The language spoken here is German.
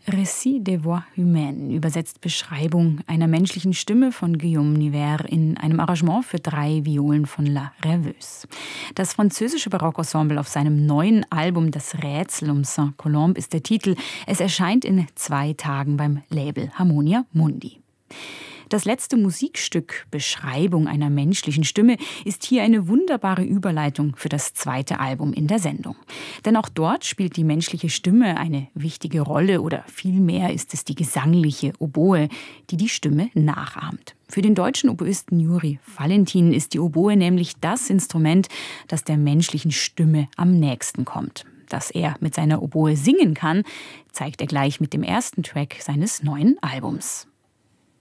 Récit des voix humaines, übersetzt Beschreibung einer menschlichen Stimme von Guillaume Niver in einem Arrangement für 3 Violen von La Rêveuse. Das französische Barockensemble auf seinem neuen Album Das Rätsel um Saint-Colombe ist der Titel. Es erscheint in 2 Tagen beim Label Harmonia Mundi. Das letzte Musikstück, Beschreibung einer menschlichen Stimme, ist hier eine wunderbare Überleitung für das 2. Album in der Sendung. Denn auch dort spielt die menschliche Stimme eine wichtige Rolle oder vielmehr ist es die gesangliche Oboe, die die Stimme nachahmt. Für den deutschen Oboisten Juri Valentin ist die Oboe nämlich das Instrument, das der menschlichen Stimme am nächsten kommt. Dass er mit seiner Oboe singen kann, zeigt er gleich mit dem ersten Track seines neuen Albums.